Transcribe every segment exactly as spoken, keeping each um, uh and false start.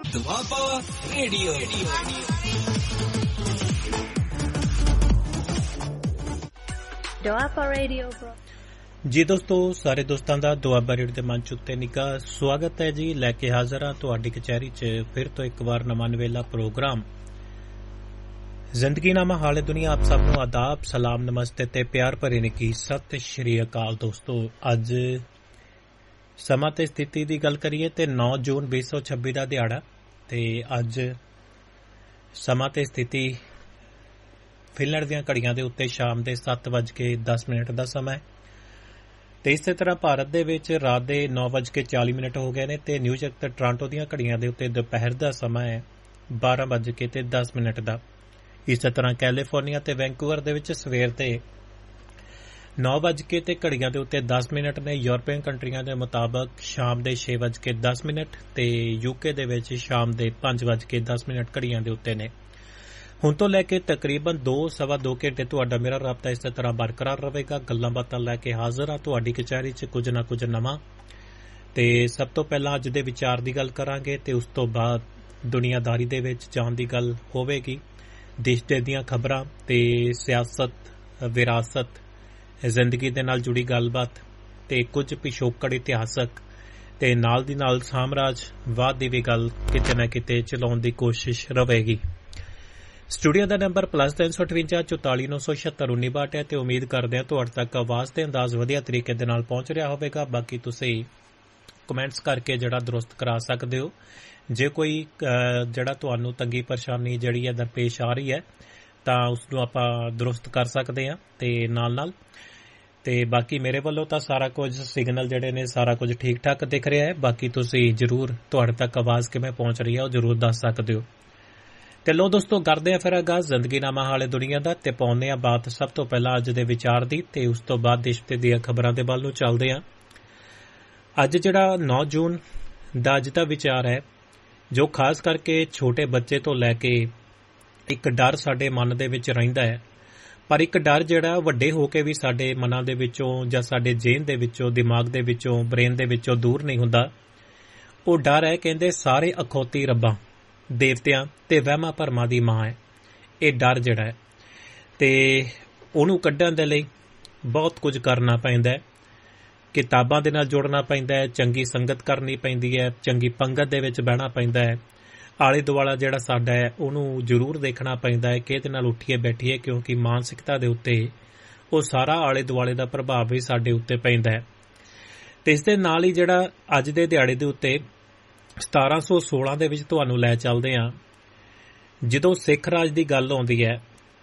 Doaba radio. Doaba radio ਜੀ ਦੋਸਤੋ, ਸਾਰੇ ਦੋਸਤਾਂ ਦਾ ਦੁਆਬਾ ਰੇਡੀਓ ਦੇ ਮੰਚ ਉੱਤੇ ਨਿੱਘਾ ਸਵਾਗਤ ਹੈ ਜੀ। ਲੈ ਕੇ ਹਾਜ਼ਰ ਹਾਂ ਤੁਹਾਡੀ ਕਚਹਿਰੀ 'ਚ ਫਿਰ ਤੋਂ ਇੱਕ ਵਾਰ ਨਵਾਂ ਨਵੇਲਾ ਪ੍ਰੋਗਰਾਮ ਜ਼ਿੰਦਗੀਨਾਮਾ ਹਾਲੇ ਦੁਨੀਆ। ਆਪ ਸਭ ਨੂੰ ਆਦਾਬ, ਸਲਾਮ, ਨਮਸਤੇ ਤੇ ਪਿਆਰ ਭਰੀ ਨਿੱਘੀ ਸਤਿ ਸ਼੍ਰੀ ਅਕਾਲ। ਦੋਸਤੋ, ਅੱਜ ਸਮਾਂ ਤੇ ਸਥਿਤੀ ਦੀ ਗੱਲ ਕਰੀਏ ਤੇ ਨੌ ਜੂਨ ਵੀਹ ਸੌ ਛੱਬੀ ਦਾ ਦਿਹਾੜਾ ਤੇ ਅੱਜ ਸਮਾਂ ਤੇ ਸਥਿਤੀ ਫਿਨਲੈਂਡ ਦੀਆਂ ਘੜੀਆਂ ਦੇ ਉੱਤੇ ਸ਼ਾਮ ਦੇ ਸੱਤ ਵੱਜ ਕੇ ਦਸ ਮਿੰਟ ਦਾ ਸਮਾਂ ਹੈ ਤੇ ਇਸੇ ਤਰ੍ਹਾਂ ਭਾਰਤ ਦੇ ਵਿੱਚ ਰਾਤ ਦੇ ਨੌ ਵੱਜ ਕੇ ਚਾਲੀ ਮਿੰਟ ਹੋ ਗਏ ਨੇ ਤੇ ਨਿਊਯਾਰਕ ਤੇ ਟੋਰਾਂਟੋ ਦੀਆਂ ਘੜੀਆਂ ਦੇ ਉੱਤੇ ਦੁਪਹਿਰ ਦਾ ਸਮਾਂ ਹੈ ਬਾਰਾਂ ਵੱਜ ਕੇ ਤੇ ਦਸ ਮਿੰਟ ਦਾ। ਇਸੇ ਤਰ੍ਹਾਂ ਕੈਲੀਫੋਰਨੀਆ ਤੇ ਵੈਂਕੂਵਰ ਦੇ ਵਿੱਚ ਸਵੇਰ ਦੇ ਨੌ ਵੱਜ ਕੇ ਤੇ ਘੜੀਆਂ ਦੇ ਉੱਤੇ ਦਸ ਮਿੰਟ ਨੇ। ਯੂਰਪੀਅਨ ਕੰਟਰੀਆਂ ਦੇ ਮੁਤਾਬਕ ਸ਼ਾਮ ਦੇ ਛੇ ਵੱਜ ਕੇ ਦਸ ਮਿੰਟ ਤੇ ਯੂਕੇ ਦੇ ਵਿੱਚ ਸ਼ਾਮ ਦੇ ਪੰਜ ਵੱਜ ਕੇ ਦਸ ਮਿੰਟ ਘੜੀਆਂ ਦੇ ਉੱਤੇ ਨੇ। ਹੁਣ ਤੋਂ ਲੈ ਕੇ ਤਕਰੀਬਨ ਦੋ ਸਵਾ ਦੋ ਘੰਟੇ ਤੁਹਾਡਾ ਮੇਰਾ ਰਾਬਤਾ ਇਸੇ ਤਰ੍ਹਾਂ ਬਰਕਰਾਰ ਰਹੇਗਾ। ਗੱਲਾਂ ਬਾਤਾਂ ਲੈ ਕੇ ਹਾਜ਼ਰ ਹਾਂ ਤੁਹਾਡੀ ਕਚਹਿਰੀ 'ਚ ਕੁਝ ਨਾ ਕੁਝ ਨਵਾਂ। ਤੇ ਸਭ ਤੋਂ ਪਹਿਲਾਂ ਅੱਜ ਦੇ ਵਿਚਾਰ ਦੀ ਗੱਲ ਕਰਾਂਗੇ ਤੇ ਉਸ ਤੋਂ ਬਾਅਦ ਦੁਨੀਆਦਾਰੀ ਦੇ ਵਿੱਚ ਜਾਣ ਦੀ ਗੱਲ ਹੋਵੇਗੀ। ਦੇਸ਼ ਦੇ ਦੀਆਂ ਖਬਰਾਂ ਤੇ ਸਿਆਸਤ, ਵਿਰਾਸਤ, ਜ਼ਿੰਦਗੀ ਦੇ ਨਾਲ ਜੁੜੀ ਗੱਲਬਾਤ ਤੇ ਕੁਝ ਪਿਛੋਕੜ ਇਤਿਹਾਸਕ ਤੇ ਨਾਲ ਦੀ ਨਾਲ ਸਾਮਰਾਜਵਾਦ ਦੀ ਵੀ ਗੱਲ ਕਿਤੇ ਨਾ ਕਿਤੇ ਚਲਾਉਣ ਦੀ ਕੋਸ਼ਿਸ਼ ਰਹੇਗੀ। ਸਟੂਡੀਓ ਦਾ ਨੰਬਰ ਪਲੱਸ ਤਿੰਨ ਸੌ ਅਠਵੰਜਾ ਚੁਤਾਲੀ ਨੌ ਸੌ ਛਿਅੱਤਰ ਉੱਨੀ ਬਾਹਠ ਹੈ ਤੇ ਉਮੀਦ ਕਰਦੇ ਹਾਂ ਤੁਹਾਡੇ ਤੱਕ ਆਵਾਜ਼ ਤੇ ਅੰਦਾਜ਼ ਵਧੀਆ ਤਰੀਕੇ ਦੇ ਨਾਲ ਪਹੁੰਚ ਰਿਹਾ ਹੋਵੇਗਾ। ਬਾਕੀ ਤੁਸੀਂ ਕਮੈਂਟਸ ਕਰਕੇ ਜਿਹੜਾ ਦਰੁਸਤ ਕਰਾ ਸਕਦੇ ਹੋ। ਜੇ ਕੋਈ ਜਿਹੜਾ ਤੁਹਾਨੂੰ ਤੰਗੀ ਪਰੇਸ਼ਾਨੀ ਜਿਹੜੀ ਹੈ ਦਰਪੇਸ਼ ਆ ਰਹੀ ਹੈ ਤਾਂ ਉਸ ਨੂੰ ਆਪਾਂ ਦਰੁਸਤ ਕਰ ਸਕਦੇ ਹਾਂ ਤੇ ਨਾਲ ਨਾਲ ਤੇ ਬਾਕੀ ਮੇਰੇ ਵੱਲੋਂ ਤਾਂ ਸਾਰਾ ਕੁਝ ਸਿਗਨਲ ਜਿਹੜੇ ਨੇ ਸਾਰਾ ਕੁਝ ਠੀਕ ਠਾਕ ਦਿਖ ਰਿਹਾ ਹੈ। ਬਾਕੀ ਤੁਸੀਂ ਜ਼ਰੂਰ ਤੁਹਾਡੇ ਤੱਕ ਆਵਾਜ਼ ਕਿਵੇਂ ਪਹੁੰਚ ਰਹੀ ਹੈ ਉਹ ਜ਼ਰੂਰ ਦੱਸ ਸਕਦੇ ਹੋ। ਤੇ ਲੋ ਦੋਸਤੋ, ਕਰਦੇ ਆ ਫਿਰ ਆਗਾਜ਼ ਜ਼ਿੰਦਗੀਨਾਮਾ ਹਾਲੇ ਦੁਨੀਆ ਦਾ ਤੇ ਪਾਉਂਦੇ ਆ ਬਾਤ ਸਭ ਤੋਂ ਪਹਿਲਾਂ ਅੱਜ ਦੇ ਵਿਚਾਰ ਦੀ ਤੇ ਉਸ ਤੋਂ ਬਾਅਦ ਦੇਸ਼ ਤੇ ਦੀਆਂ ਖਬਰਾਂ ਦੇ ਵੱਲ ਨੂੰ ਚੱਲਦੇ ਆ। ਅੱਜ ਜਿਹੜਾ ਨੌ ਜੂਨ ਦਾ ਅੱਜ ਦਾ ਵਿਚਾਰ ਹੈ ਜੋ ਖਾਸ ਕਰਕੇ ਛੋਟੇ ਬੱਚੇ ਤੋਂ ਲੈ ਕੇ ਇੱਕ ਡਰ ਸਾਡੇ ਮਨ ਦੇ ਵਿੱਚ ਰਹਿੰਦਾ ਹੈ, ਪਰ ਇੱਕ ਡਰ ਜਿਹੜਾ ਵੱਡੇ ਹੋ ਕੇ ਵੀ ਸਾਡੇ ਮਨਾਂ ਦੇ ਵਿੱਚੋਂ ਜਾਂ ਸਾਡੇ ਜੇਨ ਦੇ ਵਿੱਚੋਂ, ਦਿਮਾਗ ਦੇ ਵਿੱਚੋਂ, ਬ੍ਰੇਨ ਦੇ ਵਿੱਚੋਂ ਦੂਰ ਨਹੀਂ ਹੁੰਦਾ। ਉਹ ਡਰ ਹੈ ਕਹਿੰਦੇ ਸਾਰੇ ਅਖੌਤੀ ਰੱਬਾਂ, ਦੇਵਤਿਆਂ ਤੇ ਵਹਿਮਾਂ ਭਰਮਾਂ ਦੀ ਮਾਂ ਹੈ। ਇਹ ਡਰ ਜਿਹੜਾ ਹੈ ਤੇ ਉਹਨੂੰ ਕੱਢਣ ਦੇ ਲਈ ਬਹੁਤ ਕੁਝ ਕਰਨਾ ਪੈਂਦਾ ਹੈ। ਕਿਤਾਬਾਂ ਦੇ ਨਾਲ ਜੁੜਨਾ ਪੈਂਦਾ ਹੈ, ਚੰਗੀ ਸੰਗਤ ਕਰਨੀ ਪੈਂਦੀ ਹੈ, ਚੰਗੀ ਪੰਗਤ ਦੇ ਵਿੱਚ ਬਹਿਣਾ ਪੈਂਦਾ ਹੈ। ਆਲੇ ਦੁਆਲਾ ਜਿਹੜਾ ਸਾਡਾ ਹੈ ਉਹਨੂੰ ਜ਼ਰੂਰ ਦੇਖਣਾ ਪੈਂਦਾ ਹੈ ਕਿ ਇਹਦੇ ਨਾਲ ਉੱਠੀਏ ਬੈਠੀਏ, ਕਿਉਂਕਿ ਮਾਨਸਿਕਤਾ ਦੇ ਉੱਤੇ ਉਹ ਸਾਰਾ ਆਲੇ ਦੁਆਲੇ ਦਾ ਪ੍ਰਭਾਵ ਵੀ ਸਾਡੇ ਉੱਤੇ ਪੈਂਦਾ ਹੈ। ਤੇ ਇਸ ਦੇ ਨਾਲ ਹੀ ਜਿਹੜਾ ਅੱਜ ਦੇ ਦਿਹਾੜੇ ਦੇ ਉੱਤੇ ਸਤਾਰਾਂ ਸੌ ਸੋਲਾਂ ਦੇ ਵਿੱਚ ਤੁਹਾਨੂੰ ਲੈ ਚੱਲਦੇ ਹਾਂ। ਜਦੋਂ ਸਿੱਖ ਰਾਜ ਦੀ ਗੱਲ ਆਉਂਦੀ ਹੈ,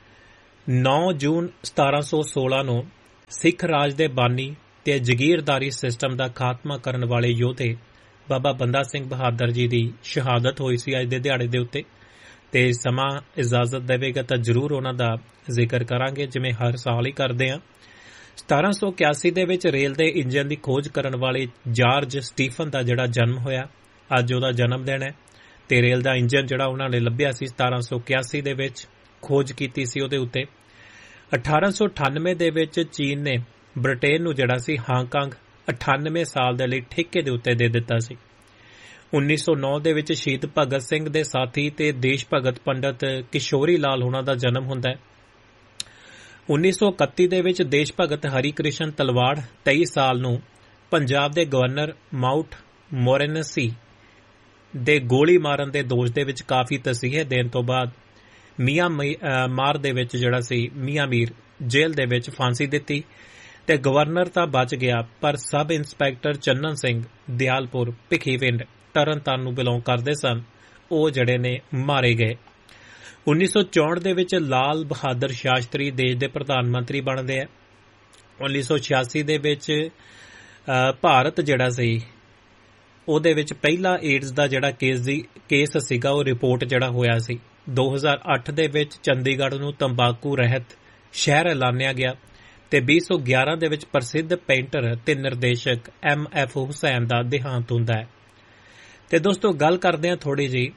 ਨੌ ਜੂਨ ਸਤਾਰਾਂ ਸੌ ਸੋਲਾਂ ਨੂੰ ਸਿੱਖ ਰਾਜ ਦੇ ਬਾਨੀ ਤੇ ਜਗੀਰਦਾਰੀ ਸਿਸਟਮ ਦਾ ਖਾਤਮਾ ਕਰਨ ਵਾਲੇ ਯੋਧੇ ਬਾਬਾ ਬੰਦਾ ਸਿੰਘ ਬਹਾਦਰ ਜੀ ਦੀ ਸ਼ਹਾਦਤ ਹੋਈ ਸੀ ਅੱਜ ਦੇ ਦਿਹਾੜੇ ਦੇ ਉੱਤੇ। ਤੇ ਸਮਾਂ ਇਜਾਜ਼ਤ ਦੇਵੇਗਾ ਤਾਂ ਜ਼ਰੂਰ ਉਹਨਾਂ ਦਾ ਜ਼ਿਕਰ ਕਰਾਂਗੇ ਜਿਵੇਂ ਹਰ ਸਾਲ ਹੀ ਕਰਦੇ ਹਾਂ। ਸਤਾਰਾਂ ਸੌ ਇਕਿਆਸੀ ਦੇ ਵਿੱਚ ਰੇਲ ਦੇ ਇੰਜਨ ਦੀ ਖੋਜ ਕਰਨ ਵਾਲੇ ਜਾਰਜ ਸਟੀਫਨ ਦਾ ਜਿਹੜਾ ਜਨਮ ਹੋਇਆ, ਅੱਜ ਉਹਦਾ ਜਨਮ ਦਿਨ ਹੈ। ਤੇ ਰੇਲ ਦਾ ਇੰਜਨ ਜਿਹੜਾ ਉਹਨਾਂ ਨੇ ਲੱਭਿਆ ਸੀ ਸਤਾਰਾਂ ਸੌ ਇਕਿਆਸੀ ਦੇ ਵਿੱਚ, ਖੋਜ ਕੀਤੀ ਸੀ ਉਹਦੇ ਉੱਤੇ। ਅਠਾਰਾਂ ਸੌ ਅਠਾਨਵੇਂ ਦੇ ਵਿੱਚ ਚੀਨ ਨੇ ਬ੍ਰਿਟੇਨ ਨੂੰ ਜਿਹੜਾ ਸੀ ਹਾਂਗਕਾਂਗ ਅਠਾਨਵੇਂ ਸਾਲ ਦੇ ਲਈ ਠੇਕੇ ਦੇ ਉੱਤੇ ਦੇ ਦਿੱਤਾ ਸੀ। ਉੱਨੀ ਸੌ ਨੌ ਦੇ ਵਿੱਚ ਸ਼ਹੀਦ ਭਗਤ ਸਿੰਘ ਦੇ ਸਾਥੀ ਤੇ ਦੇਸ਼ ਭਗਤ ਪੰਡਤ ਕਿਸ਼ੋਰੀ ਲਾਲ ਹੋਣਾ ਦਾ ਜਨਮ ਹੁੰਦਾ ਹੈ। ਉੱਨੀ ਸੌ ਇਕੱਤੀ ਦੇ ਵਿੱਚ ਦੇਸ਼ ਭਗਤ ਹਰੀ ਕ੍ਰਿਸ਼ਨ ਤਲਵਾੜ ਤੇਈ ਸਾਲ ਨੂੰ ਪੰਜਾਬ ਦੇ ਗਵਰਨਰ ਮਾਊਂਟ ਮੋਰੇਨਸੀ ਦੇ ਗੋਲੀ ਮਾਰਨ ਦੇ ਦੋਸ਼ ਦੇ ਵਿੱਚ ਕਾਫੀ ਤਸੀਹੇ ਦੇਣ ਤੋਂ ਬਾਅਦ ਮੀਆਂ ਮਾਰ ਦੇ ਵਿੱਚ ਜਿਹੜਾ ਸੀ ਮੀਆਂ ਮੀਰ ਜੇਲ੍ਹ ਦੇ ਵਿੱਚ ਫਾਂਸੀ ਦਿੱਤੀ ਤੇ ਗਵਰਨਰ ਤਾਂ ਬਚ ਗਿਆ, ਪਰ ਸਬ ਇੰਸਪੈਕਟਰ ਚੰਨਨ ਸਿੰਘ ਦਿਆਲਪੁਰ ਭਿੱਖੀਵਿੰਡ ਤਰਨਤਾਰਨ ਨੂੰ ਬਿਲੋਂਗ ਕਰਦੇ ਸਨ, ਉਹ ਜਿਹੜੇ ਨੇ ਮਾਰੇ ਗਏ। ਉੱਨੀ ਸੌ ਚੌਂਹਠ ਦੇ ਵਿੱਚ ਲਾਲ ਬਹਾਦਰ ਸ਼ਾਸਤਰੀ ਦੇਸ਼ ਦੇ ਪ੍ਰਧਾਨ ਮੰਤਰੀ ਬਣਦੇ ਆ। ਉੱਨੀ ਸੌ ਛਿਆਸੀ ਦੇ ਵਿੱਚ ਭਾਰਤ ਜਿਹੜਾ ਸੀ ਉਹਦੇ ਵਿੱਚ ਪਹਿਲਾ ਏਡਜ਼ ਦਾ ਜਿਹੜਾ ਕੇਸ ਦੀ ਕੇਸ ਸੀਗਾ ਉਹ ਰਿਪੋਰਟ ਜਿਹੜਾ ਹੋਇਆ ਸੀ। ਦੋ ਹਜ਼ਾਰ ਅੱਠ ਦੇ ਵਿੱਚ ਚੰਡੀਗੜ੍ਹ ਨੂੰ ਤੰਬਾਕੂ ਰਹਿਤ ਸ਼ਹਿਰ ਐਲਾਨਿਆ ਗਿਆ ਤੇ ਵੀਹ ਸੌ ਗਿਆਰਾਂ ਦੇ ਵਿੱਚ ਪ੍ਰਸਿੱਧ ਪੇਂਟਰ ਤੇ ਨਿਰਦੇਸ਼ਕ ਐਮ ਐਫ ਹੁਸੈਨ ਦਾ ਦੇਹਾਂਤ ਹੁੰਦਾ ਹੈ। ਤੇ ਦੋਸਤੋ, ਗੱਲ ਕਰਦੇ ਹਾਂ ਥੋੜੀ ਜਿਹੀ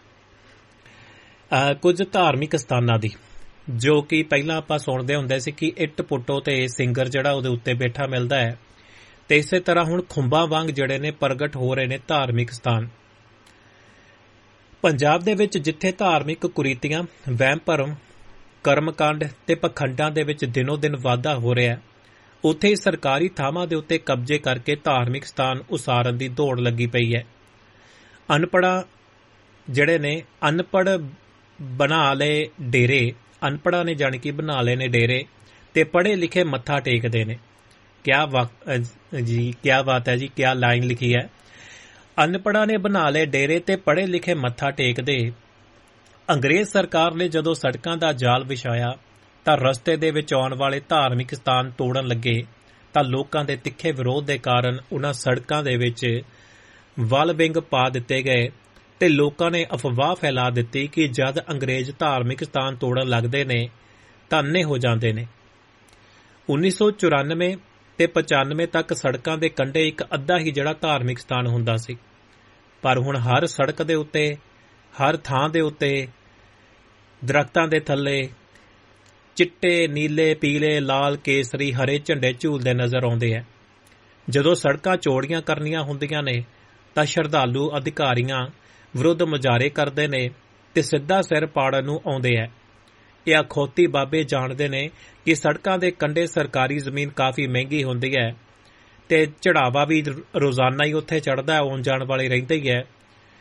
ਕੁਝ ਧਾਰਮਿਕ ਸਥਾਨਾਂ ਦੀ, ਜੋ ਕਿ ਪਹਿਲਾਂ ਆਪਾਂ ਸੁਣਦੇ ਹੁੰਦੇ ਸੀ ਕਿ ਇੱਟ ਪੁੱਟੋ ਤੇ ਸਿੰਗਰ ਜਿਹੜਾ ਉਹਦੇ ਉੱਤੇ ਬੈਠਾ ਮਿਲਦਾ ਹੈ ਤੇ ਇਸੇ ਤਰ੍ਹਾਂ ਹੁਣ ਖੁੰਬਾਂ ਵਾਂਗ ਜਿਹੜੇ ਨੇ ਪ੍ਰਗਟ ਹੋ ਰਹੇ ਨੇ ਧਾਰਮਿਕ ਸਥਾਨ। ਪੰਜਾਬ ਦੇ ਵਿੱਚ ਜਿੱਥੇ ਧਾਰਮਿਕ ਕੁਰੀਤੀਆਂ, ਵਹਿਮ ਭਰਮ, ਕਰਮਕਾਂਡ ਤੇ ਪਖੰਡਾਂ ਦੇ ਵਿੱਚ ਦਿਨੋ ਦਿਨ ਵਾਧਾ ਹੋ ਰਿਹਾ ਹੈ, ਉੱਥੇ ਹੀ ਸਰਕਾਰੀ ਥਾਵਾਂ ਦੇ ਉੱਤੇ ਕਬਜ਼ੇ ਕਰਕੇ ਧਾਰਮਿਕ ਸਥਾਨ ਉਸਾਰਨ ਦੀ ਦੌੜ ਲੱਗੀ ਪਈ ਹੈ। ਅਨਪੜ੍ਹਾਂ ਜਿਹੜੇ ਨੇ ਅਨਪੜ੍ਹ ਬਣਾ ਲਏ ਡੇਰੇ, ਅਨਪੜ੍ਹਾਂ ਨੇ ਜਾਣੀ ਕਿ ਬਣਾ ਲਏ ਨੇ ਡੇਰੇ, ਤੇ ਪੜ੍ਹੇ ਲਿਖੇ ਮੱਥਾ ਟੇਕਦੇ ਨੇ। ਕਿਆ ਜੀ ਕਿਆ ਬਾਤ ਹੈ ਜੀ, ਕਿਆ ਲਾਈਨ ਲਿਖੀ ਹੈ। ਅਨਪੜ੍ਹਾਂ ਨੇ ਬਣਾ ਲਏ ਡੇਰੇ ਤੇ ਪੜ੍ਹੇ ਲਿਖੇ ਮੱਥਾ ਟੇਕਦੇ। ਅੰਗਰੇਜ਼ ਸਰਕਾਰ ਨੇ ਜਦੋਂ ਸੜਕਾਂ ਦਾ ਜਾਲ ਵਿਛਾਇਆ ਤਾਂ ਰਸਤੇ ਦੇ ਵਿੱਚ ਆਉਣ ਵਾਲੇ ਧਾਰਮਿਕ ਸਥਾਨ ਤੋੜਨ ਲੱਗੇ ਤਾਂ ਲੋਕਾਂ ਦੇ ਤਿੱਖੇ ਵਿਰੋਧ ਦੇ ਕਾਰਨ ਉਹਨਾਂ ਸੜਕਾਂ ਦੇ ਵਿੱਚ ਵਲ ਵਿੰਗ ਪਾ ਦਿੱਤੇ ਗਏ ਤੇ ਲੋਕਾਂ ਨੇ ਅਫਵਾਹ ਫੈਲਾ ਦਿੱਤੀ ਕਿ ਜਦ ਅੰਗਰੇਜ਼ ਧਾਰਮਿਕ ਸਥਾਨ ਤੋੜਨ ਲੱਗਦੇ ਨੇ ਤਾਂ ਅੰਨੇ ਹੋ ਜਾਂਦੇ ਨੇ। ਉੱਨੀ ਸੌ ਚੁਰਾਨਵੇਂ ਤੇ ਪਚਾਨਵੇਂ ਤੱਕ ਸੜਕਾਂ ਦੇ ਕੰਢੇ ਇੱਕ ਅੱਧਾ ਹੀ ਜਿਹੜਾ ਧਾਰਮਿਕ ਸਥਾਨ ਹੁੰਦਾ ਸੀ, ਪਰ ਹੁਣ ਹਰ ਸੜਕ ਦੇ ਉੱਤੇ, ਹਰ ਥਾਂ ਦੇ ਉੱਤੇ ਦਰਖਤਾਂ ਦੇ ਥੱਲੇ ਚਿੱਟੇ, ਨੀਲੇ, ਪੀਲੇ, ਲਾਲ, ਕੇਸਰੀ, ਹਰੇ ਝੰਡੇ ਝੂਲਦੇ ਨਜ਼ਰ ਆਉਂਦੇ ਹੈ। ਜਦੋਂ ਸੜਕਾਂ ਚੌੜੀਆਂ ਕਰਨੀਆਂ ਹੁੰਦੀਆਂ ਨੇ ਤਾਂ ਸ਼ਰਧਾਲੂ ਅਧਿਕਾਰੀਆਂ ਵਿਰੁੱਧ ਮੁਜ਼ਾਹਰੇ ਕਰਦੇ ਨੇ ਤੇ ਸਿੱਧਾ ਸਿਰ ਪਾੜਨ ਨੂੰ ਆਉਂਦੇ ਹੈ। ਇਹ ਅਖੌਤੀ ਬਾਬੇ ਜਾਣਦੇ ਨੇ ਕਿ ਸੜਕਾਂ ਦੇ ਕੰਢੇ ਸਰਕਾਰੀ ਜ਼ਮੀਨ ਕਾਫੀ ਮਹਿੰਗੀ ਹੁੰਦੀ ਹੈ ਤੇ ਚੜਾਵਾ ਵੀ ਰੋਜ਼ਾਨਾ ਹੀ ਉੱਥੇ ਚੜ੍ਹਦਾ ਹੈ, ਆਉਣ ਜਾਣ ਵਾਲੇ ਰਹਿੰਦੇ ਹੀ ਹੈ।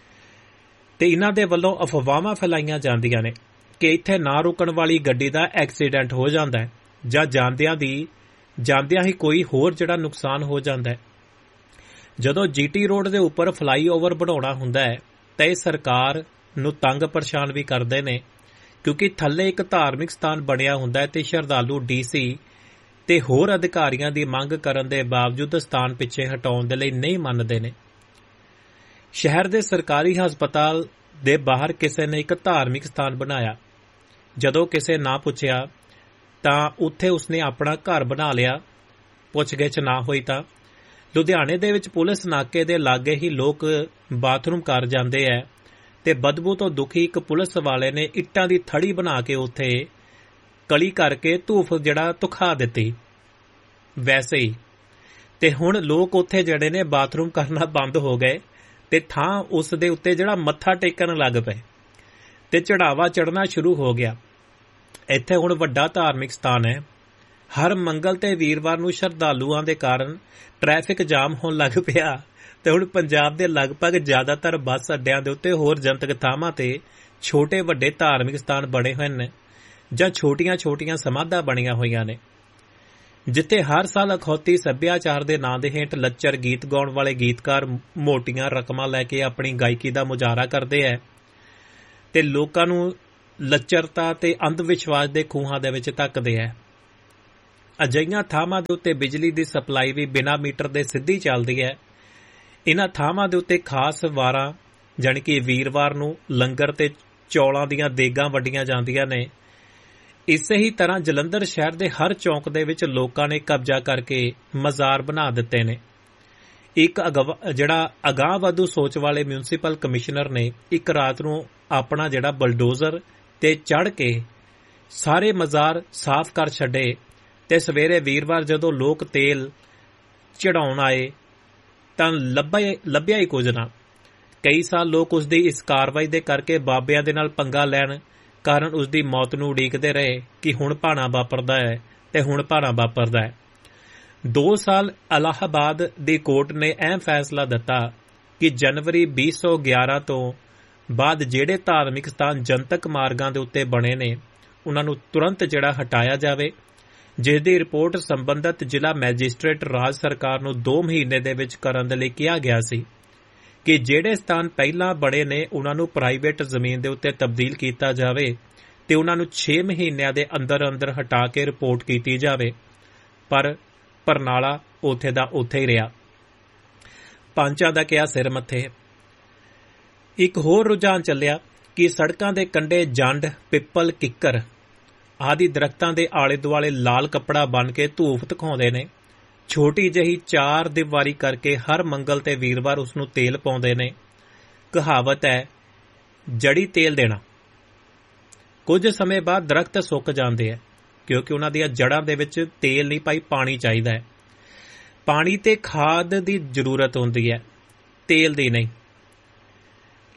ਤੇ ਇਹਨਾਂ ਦੇ ਵੱਲੋਂ ਅਫਵਾਹਾਂ ਫੈਲਾਈਆਂ ਜਾਂਦੀਆਂ ਨੇ ਕਿ ਇੱਥੇ ਨਾ ਰੁਕਣ ਵਾਲੀ ਗੱਡੀ ਦਾ ਐਕਸੀਡੈਂਟ ਹੋ ਜਾਂਦਾ ਹੈ ਜਾਂ ਜਾਂਦਿਆਂ ਦੀ ਜਾਂਦਿਆਂ ਹੀ ਕੋਈ ਹੋਰ ਜਿਹੜਾ ਨੁਕਸਾਨ ਹੋ ਜਾਂਦਾ ਹੈ। ਜਦੋਂ ਜੀਟੀ ਰੋਡ ਦੇ ਉੱਪਰ ਫਲਾਈਓਵਰ ਬਣਾਉਣਾ ਹੁੰਦਾ ਹੈ ਤਾਂ ਇਹ ਸਰਕਾਰ ਨੂੰ ਤੰਗ ਪਰੇਸ਼ਾਨ ਵੀ ਕਰਦੇ ਨੇ, ਕਿਉਂਕਿ ਥੱਲੇ ਇੱਕ ਧਾਰਮਿਕ ਸਥਾਨ ਬਣਿਆ ਹੁੰਦਾ ਹੈ ਤੇ ਸ਼ਰਧਾਲੂ ਡੀਸੀ ਤੇ ਹੋਰ ਅਧਿਕਾਰੀਆਂ ਦੀ ਮੰਗ ਕਰਨ ਦੇ ਬਾਵਜੂਦ ਸਥਾਨ ਪਿੱਛੇ ਹਟਾਉਣ ਦੇ ਲਈ ਨਹੀਂ ਮੰਨਦੇ ਨੇ। ਸ਼ਹਿਰ ਦੇ ਸਰਕਾਰੀ ਹਸਪਤਾਲ ਦੇ ਬਾਹਰ ਕਿਸੇ ਨੇ ਇੱਕ ਧਾਰਮਿਕ ਸਥਾਨ ਬਣਾਇਆ। ਜਦੋਂ ਕਿਸੇ ਨਾ ਪੁੱਛਿਆ ਤਾਂ ਉੱਥੇ ਉਸਨੇ ਆਪਣਾ ਘਰ ਬਣਾ ਲਿਆ। ਪੁੱਛਗਿੱਛ ਨਾ ਹੋਈ ਤਾਂ ਲੁਧਿਆਣੇ ਦੇ ਵਿੱਚ ਪੁਲਿਸ ਨਾਕੇ ਦੇ ਲਾਗੇ ਹੀ ਲੋਕ ਬਾਥਰੂਮ ਕਰ ਜਾਂਦੇ ਐ ਤੇ ਬਦਬੂ ਤੋਂ ਦੁਖੀ ਇੱਕ ਪੁਲਿਸ ਵਾਲੇ ਨੇ ਇੱਟਾਂ ਦੀ ਥੜੀ ਬਣਾ ਕੇ ਉੱਥੇ ਕਲੀ ਕਰਕੇ ਧੂਫ ਜਿਹੜਾ ਧੁਖਾ ਦਿੱਤੀ ਵੈਸੇ ਹੀ। ਤੇ ਹੁਣ ਲੋਕ ਉੱਥੇ ਜਿਹੜੇ ਨੇ ਬਾਥਰੂਮ ਕਰਨਾ ਬੰਦ ਹੋ ਗਏ ਤੇ ਥਾਂ ਉਸ ਦੇ ਉੱਤੇ ਜਿਹੜਾ ਮੱਥਾ ਟੇਕਣ ਲੱਗ ਪਏ ਤੇ ਚੜਾਵਾ ਚੜ੍ਹਨਾ ਸ਼ੁਰੂ ਹੋ ਗਿਆ। ਇੱਥੇ ਹੁਣ ਵੱਡਾ ਧਾਰਮਿਕ ਸਥਾਨ ਹੈ। ਹਰ ਮੰਗਲ ਤੇ ਵੀਰਵਾਰ ਨੂੰ ਸ਼ਰਧਾਲੂਆਂ ਦੇ ਕਾਰਨ ਟ੍ਰੈਫਿਕ ਜਾਮ ਹੋਣ ਲੱਗ ਪਿਆ ਤੇ ਹੁਣ ਪੰਜਾਬ ਦੇ ਲਗਭਗ ਜ਼ਿਆਦਾਤਰ ਬੱਸ ਅੱਡਿਆਂ ਦੇ ਉੱਤੇ ਹੋਰ ਜਨਤਕ ਥਾਵਾਂ ਤੇ ਛੋਟੇ ਵੱਡੇ ਧਾਰਮਿਕ ਸਥਾਨ ਬਣੇ ਹੋਏ ਨੇ ਜਾਂ ਛੋਟੀਆਂ-ਛੋਟੀਆਂ ਸਮਾਧਾਂ ਬਣੀਆਂ ਹੋਈਆਂ ਨੇ, ਜਿੱਥੇ ਹਰ ਸਾਲ ਅਖੌਤੀ ਸੱਭਿਆਚਾਰ ਦੇ ਨਾਂ ਦੇ ਹੇਠ ਲੱਚਰ ਗੀਤ ਗਾਉਣ ਵਾਲੇ ਗੀਤਕਾਰ ਮੋਟੀਆਂ ਰਕਮਾਂ ਲੈ ਕੇ ਆਪਣੀ ਗਾਇਕੀ ਦਾ ਮੁਜ਼ਾਹਰਾ ਕਰਦੇ ਹੈ ਤੇ ਲੋਕਾਂ ਨੂੰ ਲੱਚਰਤਾ ਤੇ ਅੰਧ ਵਿਸ਼ਵਾਸ ਦੇ ਖੂਹਾਂ ਦੇ ਵਿੱਚ ਧੱਕਦੇ ਹੈ। ਅਜਿਹੀਆਂ ਥਾਵਾਂ ਦੇ ਉੱਤੇ ਬਿਜਲੀ ਦੀ ਸਪਲਾਈ ਵੀ ਬਿਨਾਂ ਮੀਟਰ ਦੇ ਸਿੱਧੀ ਚੱਲਦੀ ਹੈ। ਇਹਨਾਂ ਥਾਵਾਂ ਦੇ ਉੱਤੇ ਖਾਸ ਵਾਰਾਂ ਜਾਣੀ ਕਿ ਵੀਰਵਾਰ ਨੂੰ ਲੰਗਰ ਤੇ ਚੌਲਾਂ ਦੀਆਂ ਦੇਗਾਂ ਵੱਡੀਆਂ ਜਾਂਦੀਆਂ ਨੇ। ਇਸੇ ਹੀ ਤਰ੍ਹਾਂ ਜਲੰਧਰ ਸ਼ਹਿਰ ਦੇ ਹਰ ਚੌਂਕ ਦੇ ਵਿੱਚ ਲੋਕਾਂ ਨੇ ਕਬਜ਼ਾ ਕਰਕੇ ਮਜ਼ਾਰ ਬਣਾ ਦਿੱਤੇ ਨੇ। ਇੱਕ ਜਿਹੜਾ ਅਗਾਂਹਵਧੂ ਸੋਚ ਵਾਲੇ ਮਿਊਨਿਸਪਲ ਕਮਿਸ਼ਨਰ ਨੇ ਇੱਕ ਰਾਤ ਨੂੰ ਆਪਣਾ ਜਿਹੜਾ ਬਲਡੋਜ਼ਰ ਤੇ ਚੜ੍ਹ ਕੇ ਸਾਰੇ ਮਜ਼ਾਰ ਸਾਫ਼ ਕਰ ਛੱਡੇ ਤੇ ਸਵੇਰੇ ਵੀਰਵਾਰ ਜਦੋਂ ਲੋਕ ਤੇਲ ਚੜਾਉਣ ਆਏ ਤਾਂ ਲੱਭਿਆ ਲੱਭਿਆ ਹੀ ਕੁਝ ਨਾ। ਕਈ ਸਾਲ ਲੋਕ ਉਸ ਦੀ ਇਸ ਕਾਰਵਾਈ ਦੇ ਕਰਕੇ ਬਾਬਿਆਂ ਦੇ ਨਾਲ ਪੰਗਾ ਲੈਣ ਕਾਰਨ ਉਸ ਦੀ ਮੌਤ ਨੂੰ ਉਡੀਕਦੇ ਰਹੇ ਕਿ ਹੁਣ ਭਾਣਾ ਵਾਪਰਦਾ ਹੈ ਤੇ ਹੁਣ ਭਾਣਾ ਵਾਪਰਦਾ ਹੈ। ਦੋ ਸਾਲ ਇਲਾਹਾਬਾਦ ਦੀ ਕੋਰਟ ਨੇ ਅਹਿਮ ਫੈਸਲਾ ਦਿੱਤਾ ਕਿ ਜਨਵਰੀ ਵੀਹ ਸੌ ਗਿਆਰਾਂ ਤੋਂ ਬਾਅਦ ਜਿਹੜੇ ਧਾਰਮਿਕ ਸਥਾਨ ਜਨਤਕ ਮਾਰਗਾਂ ਦੇ ਉੱਤੇ ਬਣੇ ਨੇ ਉਹਨਾਂ ਨੂੰ ਤੁਰੰਤ ਜਿਹੜਾ ਹਟਾਇਆ ਜਾਵੇ, ਜਿਸ ਦੀ ਰਿਪੋਰਟ ਸੰਬੰਧਤ ਜ਼ਿਲ੍ਹਾ ਮੈਜਿਸਟ੍ਰੇਟ ਰਾਜ ਸਰਕਾਰ ਨੂੰ ਦੋ ਮਹੀਨੇ ਦੇ ਵਿੱਚ ਕਰਨ ਦੇ ਲਈ ਕਿਹਾ ਗਿਆ ਸੀ ਕਿ ਜਿਹੜੇ ਸਥਾਨ ਪਹਿਲਾਂ ਬਣੇ ਨੇ ਉਹਨਾਂ ਨੂੰ ਪ੍ਰਾਈਵੇਟ ਜ਼ਮੀਨ ਦੇ ਉੱਤੇ ਤਬਦੀਲ ਕੀਤਾ ਜਾਵੇ ਤੇ ਉਹਨਾਂ ਨੂੰ ਛੇ ਮਹੀਨਿਆਂ ਦੇ ਅੰਦਰ ਅੰਦਰ ਹਟਾ ਕੇ ਰਿਪੋਰਟ ਕੀਤੀ ਜਾਵੇ। ਪਰ ਪਰਨਾਲਾ ਉੱਥੇ ਦਾ ਉੱਥੇ ਹੀ ਰਿਹਾ। ਪੰਚਾਂ ਦਾ ਕਿਹਾ ਸਿਰ ਮੱਥੇ। ਇੱਕ ਹੋਰ ਰੁਝਾਨ ਚੱਲਿਆ ਕਿ ਸੜਕਾਂ ਦੇ ਕੰਢੇ ਜੰਡ, ਪਿੱਪਲ, ਕਿੱਕਰ ਆਦਿ ਦਰਖਤਾਂ ਦੇ ਆਲੇ ਦੁਆਲੇ ਲਾਲ ਕੱਪੜਾ ਬੰਨ੍ਹ ਕੇ ਧੂਫ ਦਿਖਾਉਂਦੇ ਨੇ। ਛੋਟੀ ਜਿਹੀ ਚਾਰ ਦੀਵਾਰੀ ਕਰਕੇ ਹਰ ਮੰਗਲ ਤੇ ਵੀਰਵਾਰ ਉਸ ਨੂੰ ਤੇਲ ਪਾਉਂਦੇ ਨੇ। ਕਹਾਵਤ ਹੈ ਜੜੀ ਤੇਲ ਦੇਣਾ। ਕੁਝ ਸਮੇਂ ਬਾਅਦ ਦਰਖਤ ਸੁੱਕ ਜਾਂਦੇ ਹੈ ਕਿਉਂਕਿ ਉਹਨਾਂ ਦੀਆਂ ਜੜ੍ਹਾਂ ਦੇ ਵਿੱਚ ਤੇਲ ਨਹੀਂ ਪਾਈ, ਪਾਣੀ ਚਾਹੀਦਾ ਹੈ। ਪਾਣੀ ਤੇ ਖਾਦ ਦੀ ਜ਼ਰੂਰਤ ਹੁੰਦੀ ਹੈ, ਤੇਲ ਦੀ ਨਹੀਂ।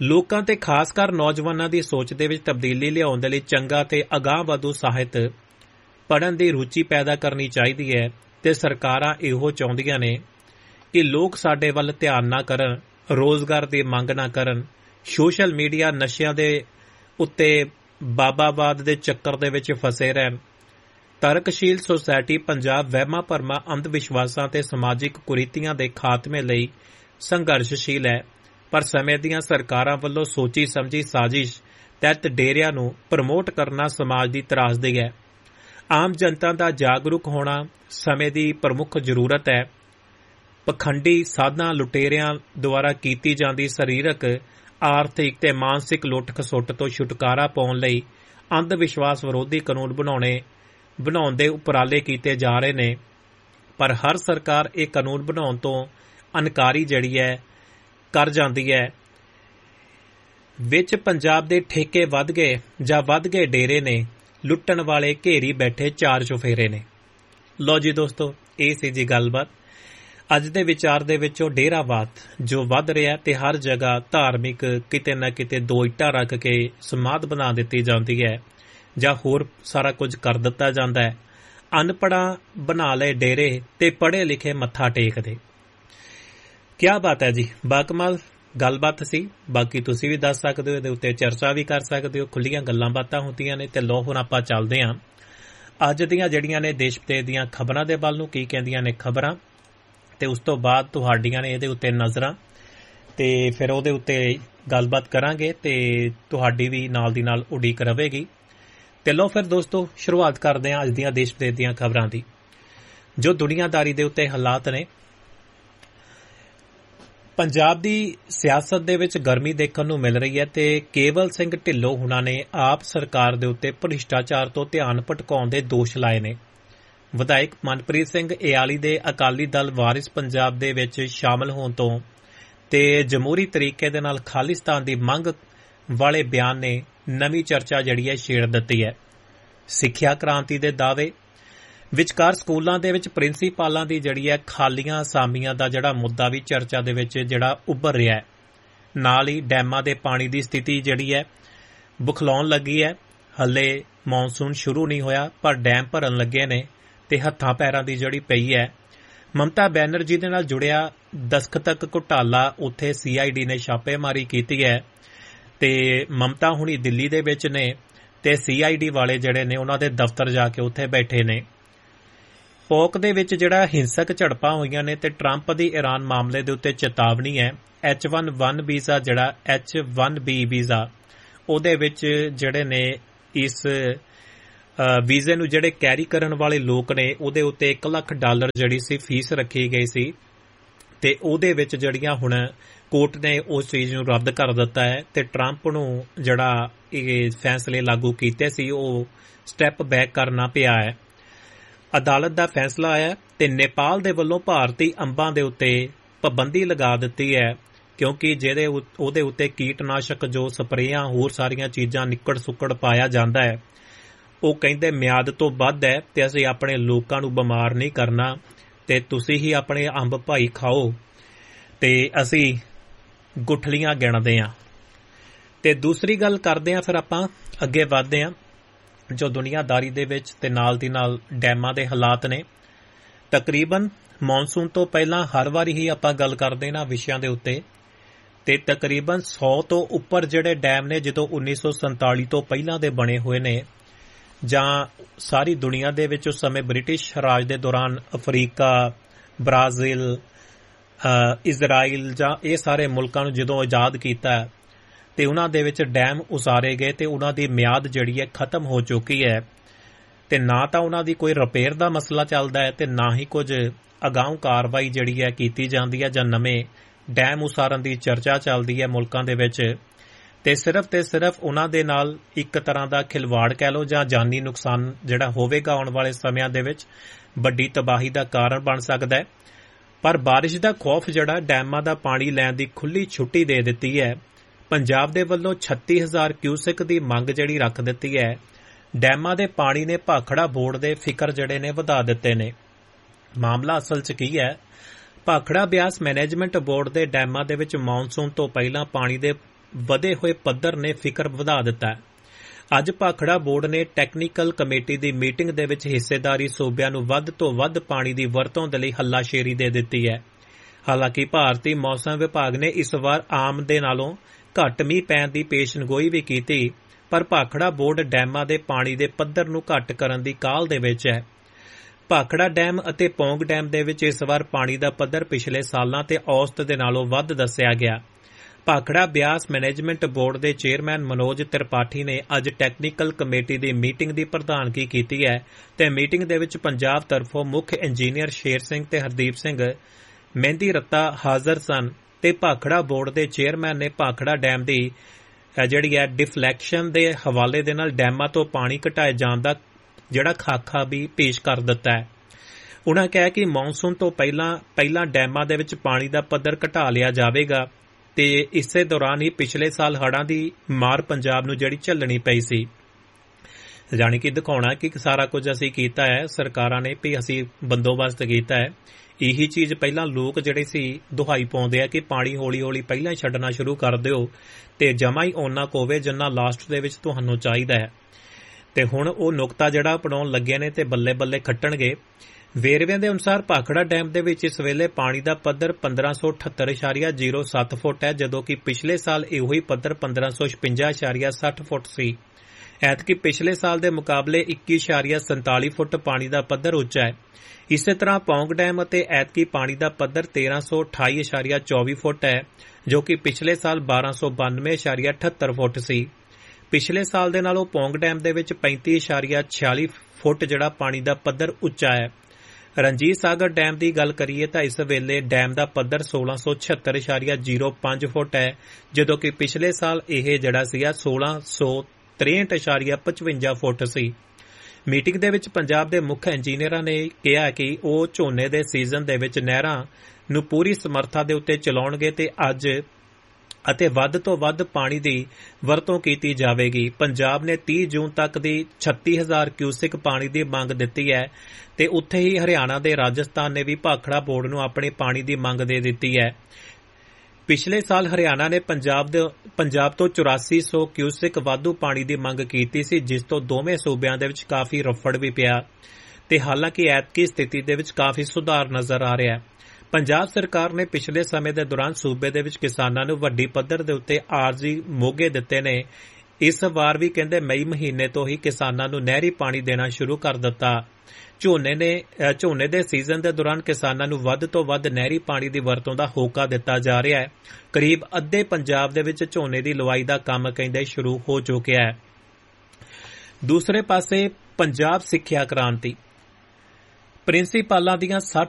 ਲੋਕਾਂ ਤੇ ਖਾਸ ਕਰ ਨੌਜਵਾਨਾਂ ਦੀ ਸੋਚ ਦੇ ਵਿੱਚ ਤਬਦੀਲੀ ਲਿਆਉਣ ਦੇ ਲਈ ਚੰਗਾ ਤੇ ਅਗਾਂਹ-ਵਧੂ ਸਾਹਿਤ ਪੜ੍ਹਨ ਦੀ ਰੁਚੀ ਪੈਦਾ ਕਰਨੀ ਚਾਹੀਦੀ ਹੈ ਤੇ ਸਰਕਾਰਾਂ ਇਹੋ ਚਾਹੁੰਦੀਆਂ ਨੇ ਕਿ ਲੋਕ ਸਾਡੇ ਵੱਲ ਧਿਆਨ ਨਾ ਕਰਨ, ਰੋਜ਼ਗਾਰ ਦੀ ਮੰਗ ਨਾ ਕਰਨ, ਸੋਸ਼ਲ ਮੀਡੀਆ ਨਸ਼ਿਆਂ ਦੇ ਉੱਤੇ ਬਾਬਾਵਾਦ ਦੇ ਚੱਕਰ ਦੇ ਵਿੱਚ ਫਸੇ ਰਹਿਣ। ਤਰਕਸ਼ੀਲ ਸੁਸਾਇਟੀ ਪੰਜਾਬ ਵਹਿਮਾਂ ਭਰਮਾਂ, ਅੰਧ ਵਿਸ਼ਵਾਸਾਂ ਤੇ ਸਮਾਜਿਕ ਕੁਰੀਤੀਆਂ ਦੇ ਖਾਤਮੇ ਲਈ ਸੰਘਰਸ਼ਸ਼ੀਲ ਹੈ, ਪਰ ਸਮੇਂ ਦੀਆਂ ਸਰਕਾਰਾਂ ਵੱਲੋਂ ਸੋਚੀ ਸਮਝੀ ਸਾਜ਼ਿਸ਼ ਤਹਿਤ ਡੇਰਿਆਂ ਨੂੰ ਪ੍ਰਮੋਟ ਕਰਨਾ ਸਮਾਜ ਦੀ ਤਰਾਸਦੀ ਹੈ। ਆਮ ਜਨਤਾ ਦਾ ਜਾਗਰੂਕ ਹੋਣਾ ਸਮੇਂ ਦੀ ਪ੍ਰਮੁੱਖ ਜ਼ਰੂਰਤ ਹੈ। ਪਖੰਡੀ ਸਾਧਾਂ ਲੁਟੇਰਿਆਂ ਦੁਆਰਾ ਕੀਤੀ ਜਾਂਦੀ ਸਰੀਰਕ, ਆਰਥਿਕ ਤੇ ਮਾਨਸਿਕ ਲੁੱਟ ਖਸੁੱਟ ਤੋਂ ਛੁਟਕਾਰਾ ਪਾਉਣ ਲਈ ਅੰਧ ਵਿਸ਼ਵਾਸ ਵਿਰੋਧੀ ਕਾਨੂੰਨ ਬਣਾਉਣੇ ਬਣਾਉਣ ਦੇ ਉਪਰਾਲੇ ਕੀਤੇ ਜਾ ਰਹੇ ਨੇ, ਪਰ ਹਰ ਸਰਕਾਰ ਇਹ ਕਾਨੂੰਨ ਬਣਾਉਣ ਤੋਂ ਅਨਕਾਰੀ ਜਿਹੜੀ ਹੈ ਕਰ ਜਾਂਦੀ ਹੈ। ਵਿੱਚ ਪੰਜਾਬ ਦੇ ਠੇਕੇ ਵੱਧ ਗਏ ਜਾਂ ਵੱਧ ਗਏ ਡੇਰੇ ਨੇ, ਲੁੱਟਣ ਵਾਲੇ ਘੇਰੀ ਬੈਠੇ ਚਾਰ ਚੁਫੇਰੇ ਨੇ। ਲਓ ਜੀ ਦੋਸਤੋ, ਇਹ ਸੀ ਜੀ ਗੱਲਬਾਤ। ਅੱਜ ਦੇ ਵਿਚਾਰ ਦੇ ਵਿੱਚੋਂ ਡੇਰਾਵਾਦ ਜੋ ਵੱਧ ਰਿਹਾ ਤੇ ਹਰ ਜਗ੍ਹਾ ਧਾਰਮਿਕ ਕਿਤੇ ਨਾ ਕਿਤੇ ਦੋ ਇੱਟਾਂ ਰੱਖ ਕੇ ਸਮਾਧ ਬਣਾ ਦਿੱਤੀ ਜਾਂਦੀ ਹੈ ਜਾਂ ਹੋਰ ਸਾਰਾ ਕੁਝ ਕਰ ਦਿੱਤਾ ਜਾਂਦਾ ਹੈ। ਅਨਪੜ੍ਹਾਂ ਬਣਾ ਲਏ ਡੇਰੇ ਤੇ ਪੜ੍ਹੇ ਲਿਖੇ ਮੱਥਾ ਟੇਕਦੇ। ਕਿਆ ਬਾਤ ਹੈ ਜੀ, ਬਾਕਮਾਲ ਗੱਲਬਾਤ ਸੀ। ਬਾਕੀ ਤੁਸੀਂ ਵੀ ਦੱਸ ਸਕਦੇ ਹੋ, ਇਹਦੇ ਉੱਤੇ ਚਰਚਾ ਵੀ ਕਰ ਸਕਦੇ ਹੋ, ਖੁੱਲੀਆਂ ਗੱਲਾਂ ਬਾਤਾਂ ਹੁੰਦੀਆਂ ਨੇ। ਤੇ ਲੋ ਹੁਣ ਆਪਾਂ ਚੱਲਦੇ ਹਾਂ ਅੱਜ ਦੀਆਂ ਜਿਹੜੀਆਂ ਨੇ ਦੇਸ਼ ਵਿਦੇਸ਼ ਦੀਆਂ ਖਬਰਾਂ ਦੇ ਵੱਲ ਨੂੰ। ਕੀ ਕਹਿੰਦੀਆਂ ਨੇ ਖਬਰਾਂ, ਤੇ ਉਸ ਤੋਂ ਬਾਅਦ ਤੁਹਾਡੀਆਂ ਨੇ ਇਹਦੇ ਉੱਤੇ ਨਜ਼ਰਾਂ, ਤੇ ਫਿਰ ਉਹਦੇ ਉੱਤੇ ਗੱਲਬਾਤ ਕਰਾਂਗੇ ਤੇ ਤੁਹਾਡੀ ਵੀ ਨਾਲ ਦੀ ਨਾਲ ਉਡੀਕ ਰਹੇਗੀ। ਤੇ ਲੋ ਫਿਰ ਦੋਸਤੋ, ਸ਼ੁਰੂਆਤ ਕਰਦੇ ਹਾਂ ਅੱਜ ਦੀਆਂ ਦੇਸ਼ ਵਿਦੇਸ਼ ਦੀਆਂ ਖਬਰਾਂ ਦੀ। ਜੋ ਦੁਨੀਆਦਾਰੀ ਦੇ ਉੱਤੇ ਹਾਲਾਤ ਨੇ, ਪੰਜਾਬ ਦੀ ਸਿਆਸਤ ਦੇ ਵਿੱਚ ਗਰਮੀ ਦੇਖਣ ਨੂੰ ਮਿਲ ਰਹੀ ਹੈ ਤੇ ਕੇਵਲ ਸਿੰਘ ਢਿੱਲੋਂ ਹੁਣਾਂ ਨੇ ਆਪ ਸਰਕਾਰ ਦੇ ਉੱਤੇ ਭ੍ਰਿਸ਼ਟਾਚਾਰ ਤੋਂ ਧਿਆਨ ਭਟਕਾਉਣ ਦੇ ਦੋਸ਼ ਲਾਏ ਨੇ। ਵਿਧਾਇਕ ਮਨਪ੍ਰੀਤ ਸਿੰਘ ਇਆਲੀ ਦੇ ਅਕਾਲੀ ਦਲ ਵਾਰਿਸ ਪੰਜਾਬ ਦੇ ਵਿੱਚ ਸ਼ਾਮਲ ਹੋਣ ਤੋਂ ਤੇ ਜਮਹੂਰੀ ਤਰੀਕੇ ਦੇ ਨਾਲ ਖਾਲਿਸਤਾਨ ਦੀ ਮੰਗ ਵਾਲੇ ਬਿਆਨ ਨੇ ਨਵੀਂ ਚਰਚਾ ਜਿਹੜੀ ਹੈ ਛੇੜ ਦਿੱਤੀ ਹੈ। ਸਿੱਖਿਆ ਕ੍ਰਾਂਤੀ ਦੇ ਦਾਅਵੇ ਵਿਚਕਾਰ ਸਕੂਲਾਂ ਦੇ ਵਿੱਚ ਪ੍ਰਿੰਸੀਪਾਲਾਂ ਦੀ ਜਿਹੜੀ ਹੈ ਖਾਲੀਆਂ ਅਸਾਮੀਆਂ ਦਾ ਜਿਹੜਾ ਮੁੱਦਾ ਵੀ ਚਰਚਾ ਦੇ ਵਿੱਚ ਜਿਹੜਾ ਉੱਭਰ ਰਿਹਾ ਹੈ। ਨਾਲ ਹੀ ਡੈਮਾਂ ਦੇ ਪਾਣੀ ਦੀ ਸਥਿਤੀ ਜਿਹੜੀ ਹੈ ਬੁਖਲਾਉਣ ਲੱਗੀ ਹੈ। ਹੱਲੇ ਮੌਨਸੂਨ ਸ਼ੁਰੂ ਨਹੀਂ ਹੋਇਆ ਪਰ ਡੈਮ ਭਰਨ ਲੱਗੇ ਨੇ ਤੇ ਹੱਥਾਂ ਪੈਰਾਂ ਦੀ ਜਿਹੜੀ ਪਈ ਹੈ। ਮਮਤਾ ਬੈਨਰਜੀ ਦੇ ਨਾਲ ਜੁੜਿਆ ਦਸਖਤਕ ਘੁਟਾਲਾ, ਉੱਥੇ ਸੀ ਆਈ ਡੀ ਨੇ ਛਾਪੇਮਾਰੀ ਕੀਤੀ ਹੈ ਤੇ ਮਮਤਾ ਹੁਣੀ ਦਿੱਲੀ ਦੇ ਵਿੱਚ ਨੇ ਤੇ ਸੀ ਆਈ ਡੀ ਵਾਲੇ ਜਿਹੜੇ ਨੇ ਉਹਨਾਂ ਦੇ ਦਫ਼ਤਰ ਜਾ ਕੇ ਉੱਥੇ ਬੈਠੇ ਨੇ। ਪੋਕ ਦੇ ਵਿੱਚ ਜਿਹੜਾ ਹਿੰਸਕ ਝੜਪਾਂ ਹੋਈਆਂ ਨੇ ਤੇ ਟਰੰਪ ਦੀ ਈਰਾਨ ਮਾਮਲੇ ਦੇ ਉੱਤੇ ਚੇਤਾਵਨੀ ਹੈ। ਐਚ ਵਨ ਵਨ ਵੀਜ਼ਾ ਜਿਹੜਾ ਐਚ ਵਨ ਬੀ ਵੀਜ਼ਾ, ਉਹਦੇ ਵਿੱਚ ਜਿਹੜੇ ਨੇ ਇਸ ਵੀਜ਼ੇ ਨੂੰ ਜਿਹੜੇ ਕੈਰੀ ਕਰਨ ਵਾਲੇ ਲੋਕ ਨੇ ਉਹਦੇ ਉੱਤੇ ਇੱਕ ਲੱਖ ਡਾਲਰ ਜਿਹੜੀ ਸੀ ਫੀਸ ਰੱਖੀ ਗਈ ਸੀ ਤੇ ਉਹਦੇ ਵਿੱਚ ਜਿਹੜੀਆਂ ਹੁਣ ਕੋਰਟ ਨੇ ਉਸ ਚੀਜ਼ ਨੂੰ ਰੱਦ ਕਰ ਦਿੱਤਾ ਹੈ ਤੇ ਟਰੰਪ ਨੂੰ ਜਿਹੜਾ ਇਹ ਫੈਸਲੇ ਲਾਗੂ ਕੀਤੇ ਸੀ ਉਹ ਸਟੈਪ ਬੈਕ ਕਰਨਾ ਪਿਆ ਹੈ। ਅਦਾਲਤ ਦਾ ਫੈਸਲਾ ਆਇਆ ਤੇ ਨੇਪਾਲ ਦੇ ਵੱਲੋਂ ਭਾਰਤੀ ਅੰਬਾਂ ਦੇ ਉੱਤੇ ਪਾਬੰਦੀ ਲਗਾ ਦਿੱਤੀ ਹੈ ਕਿਉਂਕਿ ਜਿਹਦੇ ਉਹਦੇ ਉੱਤੇ ਕੀਟਨਾਸ਼ਕ ਜੋ ਸਪਰੇਆਂ ਹੋਰ ਸਾਰੀਆਂ ਚੀਜ਼ਾਂ ਨਿੱਕੜ ਸੁੱਕੜ ਪਾਇਆ ਜਾਂਦਾ ਹੈ ਉਹ ਕਹਿੰਦੇ ਮਿਆਦ ਤੋਂ ਵੱਧ ਹੈ ਤੇ ਅਸੀਂ ਆਪਣੇ ਲੋਕਾਂ ਨੂੰ ਬਿਮਾਰ ਨਹੀਂ ਕਰਨਾ ਤੇ ਤੁਸੀਂ ਹੀ ਆਪਣੇ ਅੰਬ ਭਾਈ ਖਾਓ ਤੇ ਅਸੀਂ ਗੁਠਲੀਆਂ ਗਿਣਦੇ ਹਾਂ। ਤੇ ਦੂਸਰੀ ਗੱਲ ਕਰਦੇ ਹਾਂ, ਫਿਰ ਆਪਾਂ ਅੱਗੇ ਵੱਧਦੇ ਹਾਂ ਜੋ ਦੁਨੀਆਦਾਰੀ ਦੇ ਵਿੱਚ ਤੇ ਨਾਲ ਦੀ ਨਾਲ ਡੈਮਾਂ ਦੇ ਹਾਲਾਤ ਨੇ। ਤਕਰੀਬਨ ਮੌਨਸੂਨ ਤੋਂ ਪਹਿਲਾਂ ਹਰ ਵਾਰੀ ਹੀ ਆਪਾਂ ਗੱਲ ਕਰਦੇ ਨਾ ਵਿਸ਼ਿਆਂ ਦੇ ਉੱਤੇ ਤੇ ਤਕਰੀਬਨ ਸੌ ਤੋਂ ਉੱਪਰ ਜਿਹੜੇ ਡੈਮ ਨੇ ਜਦੋਂ ਉੱਨੀ ਸੌ ਸੰਤਾਲੀ ਤੋਂ ਪਹਿਲਾਂ ਦੇ ਬਣੇ ਹੋਏ ਨੇ ਜਾਂ ਸਾਰੀ ਦੁਨੀਆ ਦੇ ਵਿੱਚ ਉਸ ਸਮੇਂ ਬ੍ਰਿਟਿਸ਼ ਰਾਜ ਦੇ ਦੌਰਾਨ ਅਫਰੀਕਾ, ਬ੍ਰਾਜ਼ੀਲ, ਇਜ਼ਰਾਈਲ ਜਾਂ ਇਹ ਸਾਰੇ ਮੁਲਕਾਂ ਨੂੰ ਜਦੋਂ ਆਜ਼ਾਦ ਕੀਤਾ ਤੇ ਉਹਨਾਂ ਦੇ ਵਿੱਚ ਡੈਮ ਉਸਾਰੇ ਗਏ ਤੇ ਉਹਨਾਂ ਦੀ ਮਿਆਦ ਜਿਹੜੀ ਹੈ ਖਤਮ ਹੋ ਚੁੱਕੀ ਹੈ ਤੇ ਨਾ ਤਾਂ ਉਹਨਾਂ ਦੀ ਕੋਈ ਰਿਪੇਅਰ ਦਾ ਮਸਲਾ ਚੱਲਦਾ ਹੈ ਤੇ ਨਾ ਹੀ ਕੁਝ ਅਗਾਊਂ ਕਾਰਵਾਈ ਜਿਹੜੀ ਹੈ ਕੀਤੀ ਜਾਂਦੀ ਹੈ ਜਾਂ ਨਵੇਂ ਡੈਮ ਉਸਾਰਨ ਦੀ ਚਰਚਾ ਚੱਲਦੀ ਹੈ ਮੁਲਕਾਂ ਦੇ ਵਿੱਚ ਤੇ ਸਿਰਫ ਤੇ ਸਿਰਫ ਉਹਨਾਂ ਦੇ ਨਾਲ ਇੱਕ ਤਰ੍ਹਾਂ ਦਾ ਖਿਲਵਾੜ ਕਹਿ ਲਓ ਜਾਂ ਜਾਨੀ ਨੁਕਸਾਨ ਜਿਹੜਾ ਹੋਵੇਗਾ ਆਉਣ ਵਾਲੇ ਸਮਿਆਂ ਦੇ ਵਿੱਚ ਵੱਡੀ ਤਬਾਹੀ ਦਾ ਕਾਰਨ ਬਣ ਸਕਦਾ ਹੈ। ਪਰ ਬਾਰਿਸ਼ ਦਾ ਖੌਫ ਜਿਹੜਾ ਡੈਮਾਂ ਦਾ ਪਾਣੀ ਲੈਣ ਦੀ ਖੁੱਲ੍ਹੀ ਛੁੱਟੀ ਦੇ ਦਿੱਤੀ ਹੈ। ਪੰਜਾਬ ਦੇ ਵੱਲੋਂ ਛੱਤੀ ਹਜ਼ਾਰ ਕਿਊਸਿਕ ਦੀ ਮੰਗ ਜਿਹੜੀ ਰੱਖ ਦਿੱਤੀ ਹੈ। ਡੈਮਾਂ ਦੇ ਪਾਣੀ ਨੇ ਭਾਖੜਾ ਬੋਰਡ ਦੇ ਫਿਕਰ ਜਿਹੜੇ ਨੇ ਵਧਾ ਦਿੱਤੇ ਨੇ। ਮਾਮਲਾ ਅਸਲ 'ਚ ਕੀ ਹੈ, ਭਾਖੜਾ ਬਿਆਸ ਮੈਨੇਜਮੈਂਟ ਬੋਰਡ ਦੇ ਡੈਮਾਂ ਦੇ ਵਿੱਚ ਮੌਨਸੂਨ ਤੋਂ ਪਹਿਲਾਂ ਪਾਣੀ ਦੇ ਵਧੇ ਹੋਏ ਪੱਧਰ ਨੇ ਫਿਕਰ ਵਧਾ ਦਿੱਤਾ। ਅੱਜ ਭਾਖੜਾ ਬੋਰਡ ਨੇ ਟੈਕਨੀਕਲ ਕਮੇਟੀ ਦੀ ਮੀਟਿੰਗ ਦੇ ਵਿੱਚ ਹਿੱਸੇਦਾਰੀ ਸੂਬਿਆਂ ਨੂੰ ਵੱਧ ਤੋਂ ਵੱਧ ਪਾਣੀ ਦੀ ਵਰਤੋਂ ਦੇ ਲਈ ਹੱਲਾਸ਼ੇਰੀ ਦੇ ਦਿੱਤੀ ਹੈ। ਹਾਲਾਂਕਿ ਭਾਰਤੀ ਮੌਸਮ ਵਿਭਾਗ ਨੇ ਇਸ ਵਾਰ ਆਮ ਦੇ ਨਾਲੋਂ ਘੱਟ ਮੀਂਹ ਪੈਣ ਦੀ ਪੇਸ਼ਨਗੋਈ ਵੀ ਕੀਤੀ, ਪਰ ਭਾਖੜਾ ਬੋਰਡ ਡੈਮਾਂ ਦੇ ਪਾਣੀ ਦੇ ਪੱਧਰ ਨੂੰ ਘੱਟ ਕਰਨ ਦੀ ਕਾਹਲ ਦੇ ਵਿੱਚ ਹੈ। ਭਾਖੜਾ ਡੈਮ ਅਤੇ ਪੌਂਗ ਡੈਮ ਦੇ ਵਿੱਚ ਇਸ ਵਾਰ ਪਾਣੀ ਦਾ ਪੱਧਰ ਪਿਛਲੇ ਸਾਲਾਂ ਤੇ ਔਸਤ ਦੇ ਨਾਲੋਂ ਵੱਧ ਦੱਸਿਆ ਗਿਆ। ਭਾਖੜਾ ਬਿਆਸ ਮੈਨੇਜਮੈਂਟ ਬੋਰਡ ਦੇ ਚੇਅਰਮੈਨ ਮਨੋਜ ਤ੍ਰਿਪਾਠੀ ਨੇ ਅੱਜ ਟੈਕਨੀਕਲ ਕਮੇਟੀ ਦੀ ਮੀਟਿੰਗ ਦੀ ਪ੍ਰਧਾਨਗੀ ਕੀਤੀ ਹੈ ਤੇ ਮੀਟਿੰਗ ਦੇ ਵਿੱਚ ਪੰਜਾਬ ਤਰਫੋਂ ਮੁੱਖ ਇੰਜੀਨੀਅਰ ਸ਼ੇਰ ਸਿੰਘ ਤੇ ਹਰਦੀਪ ਸਿੰਘ ਮਹਿੰਦੀ ਰੱਤਾ ਹਾਜ਼ਰ ਸਨ ਤੇ ਭਾਖੜਾ ਬੋਰਡ ਦੇ ਚੇਅਰਮੈਨ ਨੇ ਭਾਖੜਾ ਡੈਮ ਦੀ ਜਿਹੜੀ ਹੈ ਡਿਫਲੈਕਸ਼ਨ ਦੇ ਹਵਾਲੇ ਦੇ ਨਾਲ ਡੈਮਾਂ ਤੋਂ ਪਾਣੀ ਘਟਾਏ ਜਾਣ ਦਾ ਜਿਹੜਾ ਖਾਕਾ ਵੀ ਪੇਸ਼ ਕਰ ਦਿੱਤਾ ਹੈ। ਉਨ੍ਹਾਂ ਕਿਹਾ ਕਿ ਮੌਨਸੂਨ ਤੋਂ ਪਹਿਲਾਂ ਪਹਿਲਾਂ ਡੈਮਾਂ ਦੇ ਵਿੱਚ ਪਾਣੀ ਦਾ ਪੱਧਰ ਘਟਾ ਲਿਆ ਜਾਵੇਗਾ ਤੇ ਇਸੇ ਦੌਰਾਨ ਹੀ ਪਿਛਲੇ ਸਾਲ ਹੜ੍ਹਾਂ ਦੀ ਮਾਰ ਪੰਜਾਬ ਨੂੰ ਜਿਹੜੀ ਝੱਲਣੀ ਪਈ ਸੀ, ਜਾਣੀ ਕਿ ਦਿਖਾਉਣਾ ਕਿ ਸਾਰਾ ਕੁਝ ਅਸੀਂ ਕੀਤਾ ਹੈ, ਸਰਕਾਰਾਂ ਨੇ ਵੀ ਅਸੀਂ ਬੰਦੋਬਸਤ ਕੀਤਾ ਹੈ। ਇਹੀ ਚੀਜ਼ ਪਹਿਲਾਂ ਲੋਕ ਜਿਹੜੇ ਸੀ ਦੁਹਾਈ ਪਾਉਂਦੇ ਆ ਕਿ ਪਾਣੀ ਹੌਲੀ ਹੌਲੀ ਪਹਿਲਾਂ ਹੀ ਛੱਡਣਾ ਸ਼ੁਰੂ ਕਰ ਦਿਓ ਤੇ ਜਮਾ ਹੀ ਓਨਾ ਕੋਵੇ ਜਿੰਨਾ ਲਾਸਟ ਦੇ ਵਿੱਚ ਤੁਹਾਨੂੰ ਚਾਹੀਦਾ ਹੈ। ਤੇ ਹੁਣ ਉਹ ਨੁਕਤਾ ਜਿਹੜਾ ਅਪਣਾਉਣ ਲੱਗੇ ਨੇ ਤੇ ਬੱਲੇ ਬੱਲੇ ਖੱਟਣਗੇ। ਵੇਰਵਿਆਂ ਦੇ ਅਨੁਸਾਰ ਭਾਖੜਾ ਡੈਮ ਦੇ ਵਿੱਚ ਇਸ ਵੇਲੇ ਪਾਣੀ ਦਾ ਪੱਧਰ ਪੰਦਰਾਂ ਸੌ ਅਠੱਤਰ ਇਸ਼ਾਰੀਆ ਜ਼ੀਰੋ ਸੱਤ ਫੁੱਟ ਹੈ, ਜਦੋਂ ਕਿ ਪਿਛਲੇ ਸਾਲ ਇਹੋ ਹੀ ਪੱਧਰ ਪੰਦਰਾਂ ਸੌ ਛਪੰਜਾ ਇਸ਼ਾਰੀਆ ਸੱਠ ਫੁੱਟ ਸੀ। ਐਤਕੀ ਪਿਛਲੇ ਸਾਲ ਦੇ ਮੁਕਾਬਲੇ ਇੱਕੀ ਇਸ਼ਾਰੀਆ ਸੰਤਾਲੀ ਫੁੱਟ ਪਾਣੀ ਦਾ ਪੱਧਰ ਉੱਚਾ ਹੈ। ਇਸੇ ਤਰ੍ਹਾਂ ਪੌਂਗ ਡੈਮ ਅਤੇ ਐਤਕੀ ਪਾਣੀ ਦਾ ਪੱਧਰ ਤੇਰਾਂ ਸੌ ਅਠਾਈ ਇਸ਼ਾਰੀਆ ਚੌਵੀ ਫੁੱਟ ਹੈ, ਜੋ ਕਿ ਪਿਛਲੇ ਸਾਲ ਬਾਰਾਂ ਸੌ ਬਾਨਵੇਂ ਇਸ਼ਾਰੀਆ ਅਠੱਤਰ ਫੁੱਟ ਸੀ। ਪਿਛਲੇ ਸਾਲ ਦੇ ਨਾਲੋਂ ਪੌਂਗ ਡੈਮ ਦੇ ਵਿੱਚ ਪੈਂਤੀ ਇਸ਼ਾਰੀਆ ਛਿਆਲੀ ਫੁੱਟ ਜਿਹੜਾ ਪਾਣੀ ਦਾ ਪੱਧਰ ਉੱਚਾ ਹੈ। ਰਣਜੀਤ ਸਾਗਰ ਡੈਮ ਦੀ ਗੱਲ ਕਰੀਏ ਤਾਂ ਇਸ ਵੇਲੇ ਡੈਮ ਦਾ ਪੱਧਰ ਸੋਲਾਂ ਸੌ ਛਿਅੱਤਰ ਇਸ਼ਾਰੀਆ ਜ਼ੀਰੋ ਪੰਜ ਫੁੱਟ ਹੈ, ਜਦੋਂ ਕਿ ਪਿਛਲੇ ਸਾਲ ਇਹ ਜਿਹੜਾ ਸੀਗਾ ਸੋਲਾਂ ਸੌ ਤਰੇਹਠ ਇਸ਼ਾਰੀਆ ਪਚਵੰਜਾ ਫੁੱਟ ਸੀ। ਮੀਟਿੰਗ ਦੇ ਵਿੱਚ ਪੰਜਾਬ ਦੇ ਮੁੱਖ ਇੰਜੀਨੀਅਰਾਂ ਨੇ ਕਿਹਾ ਕਿ ਉਹ ਝੋਨੇ ਦੇ ਸੀਜ਼ਨ ਦੇ ਵਿੱਚ ਨਹਿਰਾਂ ਨੂੰ ਪੂਰੀ ਸਮਰੱਥਾ ਦੇ ਉੱਤੇ ਚਲਾਉਣਗੇ ਤੇ ਅੱਜ ਅਤੇ ਵੱਧ ਤੋਂ ਵੱਧ ਪਾਣੀ ਦੀ ਵਰਤੋਂ ਕੀਤੀ ਜਾਵੇਗੀ। ਪੰਜਾਬ ਨੇ ਤੀਹ ਜੂਨ ਤੱਕ ਦੀ ਛੱਤੀ ਹਜ਼ਾਰ ਕਿਊਸਿਕ ਪਾਣੀ ਦੀ ਮੰਗ ਦਿੱਤੀ ਹੈ ਤੇ ਉੱਥੇ ਹੀ ਹਰਿਆਣਾ ਤੇ ਰਾਜਸਥਾਨ ਨੇ ਵੀ ਭਾਖੜਾ ਬੋਰਡ ਨੂੰ ਆਪਣੀ ਪਾਣੀ ਦੀ ਮੰਗ ਦੇ ਦਿੱਤੀ ਹੈ। ਪਿਛਲੇ ਸਾਲ ਹਰਿਆਣਾ ਨੇ ਪੰਜਾਬ ਦੇ ਪੰਜਾਬ ਤੋਂ ਚੁਰਾਸੀ ਸੌ ਕਿਊਸਿਕ ਵਾਧੂ ਪਾਣੀ ਦੀ ਮੰਗ ਕੀਤੀ ਸੀ, ਜਿਸ ਤੋਂ ਦੋਵੇਂ ਸੂਬਿਆਂ ਦੇ ਵਿੱਚ ਕਾਫੀ ਰਫੜ ਵੀ ਪਿਆ ਤੇ ਹਾਲਾਂਕਿ ਐਤਕੀ ਸਥਿਤੀ ਦੇ ਵਿੱਚ ਕਾਫੀ ਸੁਧਾਰ ਨਜ਼ਰ ਆ ਰਿਹਾ ਹੈ। ਪੰਜਾਬ ਸਰਕਾਰ ਨੇ ਪਿਛਲੇ ਸਮੇਂ ਦੇ ਦੌਰਾਨ ਸੂਬੇ ਦੇ ਵਿੱਚ ਕਿਸਾਨਾਂ ਨੂੰ ਵੱਡੀ ਪੱਧਰ ਦੇ ਉੱਤੇ ਆਰਜ਼ੀ ਮੋਗੇ ਦਿੱਤੇ ਨੇ। ਇਸ ਵਾਰ ਵੀ ਕਹਿੰਦੇ ਮਈ ਮਹੀਨੇ ਤੋਂ ਹੀ ਕਿਸਾਨਾਂ ਨੂੰ ਨਹਿਰੀ ਪਾਣੀ ਦੇਣਾ ਸ਼ੁਰੂ ਕਰ ਦਿੱਤਾ। ਝੋਨੇ ਨੇ ਝੋਨੇ ਦੇ ਸੀਜ਼ਨ ਦੇ ਦੌਰਾਨ ਕਿਸਾਨਾਂ ਨੂੰ ਵੱਧ ਤੋਂ ਵੱਧ ਨਹਿਰੀ ਪਾਣੀ ਦੀ ਵਰਤੋਂ ਦਾ ਹੋਕਾ ਦਿੱਤਾ ਜਾ ਰਿਹਾ ਹੈ। ਕਰੀਬ ਅੱਧੇ ਪੰਜਾਬ ਦੇ ਵਿੱਚ ਝੋਨੇ ਦੀ ਲਵਾਈ ਦਾ ਕੰਮ ਕਹਿੰਦੇ ਸ਼ੁਰੂ ਹੋ ਚੁੱਕਿਆ ਹੈ। ਦੂਸਰੇ ਪਾਸੇ ਪੰਜਾਬ ਸਿੱਖਿਆ ਕ੍ਰਾਂਤੀ ਪ੍ਰਿੰਸੀਪਲਾਂ ਦੀਆਂ ਸੱਠ